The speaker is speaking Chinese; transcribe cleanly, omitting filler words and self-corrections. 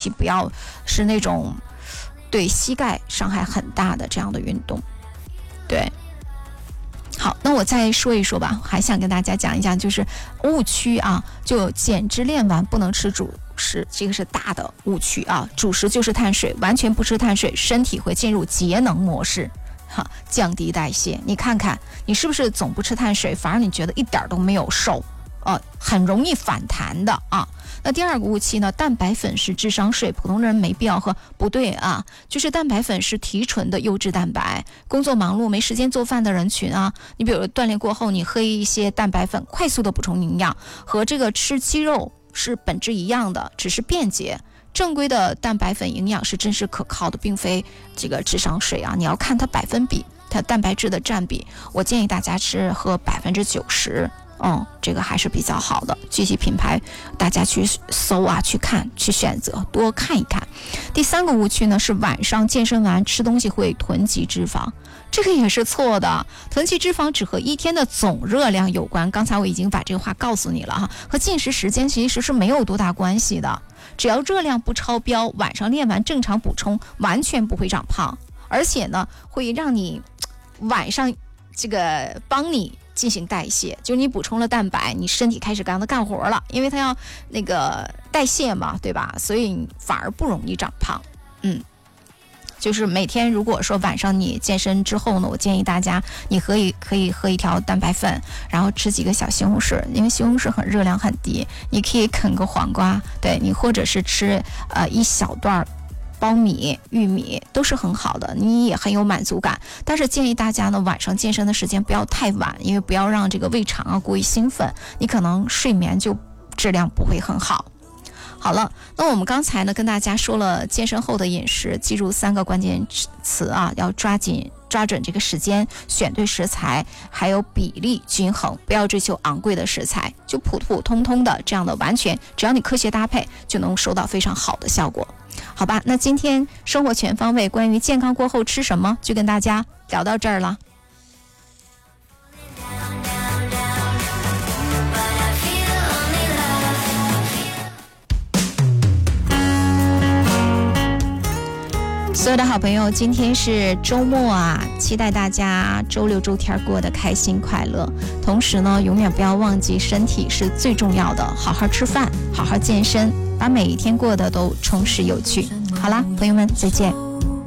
题不要是那种对膝盖伤害很大的这样的运动。对，好，那我再说一说吧，还想跟大家讲一讲，就是误区啊，就减脂练完不能吃主食，这个是大的误区啊。主食就是碳水，完全不吃碳水，身体会进入节能模式，降低代谢。你看看，你是不是总不吃碳水，反而你觉得一点都没有瘦，很容易反弹的啊。那第二个误区呢，蛋白粉是智商税，普通人没必要喝。不对啊，就是蛋白粉是提纯的优质蛋白，工作忙碌没时间做饭的人群啊，你比如锻炼过后，你喝一些蛋白粉，快速的补充营养，和这个吃鸡肉是本质一样的，只是便捷。正规的蛋白粉营养是真实可靠的，并非这个智商税啊！你要看它百分比，它蛋白质的占比，我建议大家吃喝90%。这个还是比较好的。具体品牌大家去搜啊，去看，去选择，多看一看。第三个误区呢是晚上健身完吃东西会囤积脂肪，这个也是错的。囤积脂肪只和一天的总热量有关，刚才我已经把这个话告诉你了哈，和进食时间其实是没有多大关系的。只要热量不超标，晚上练完正常补充，完全不会长胖，而且呢会让你晚上这个帮你进行代谢，就是你补充了蛋白，你身体开始干活了，因为它要那个代谢嘛，对吧？所以你反而不容易长胖。就是每天如果说晚上你健身之后呢，我建议大家你可以喝一条蛋白粉，然后吃几个小西红柿，因为西红柿热量很低，你可以啃个黄瓜，对你或者是吃一小段苞米、玉米都是很好的，你也很有满足感。但是建议大家呢，晚上健身的时间不要太晚，因为不要让这个胃肠过于兴奋，你可能睡眠就质量不会很好。好了，那我们刚才呢跟大家说了健身后的饮食，记住3个关键词啊，要抓准这个时间，选对食材，还有比例均衡，不要追求昂贵的食材，就普普通通的这样的，完全只要你科学搭配就能收到非常好的效果。好吧，那今天生活全方位关于健康过后吃什么就跟大家聊到这儿了。所有的好朋友，今天是周末啊，期待大家周六周天过得开心快乐。同时呢，永远不要忘记身体是最重要的，好好吃饭，好好健身，把每一天过得都充实有趣。好啦，朋友们，再见。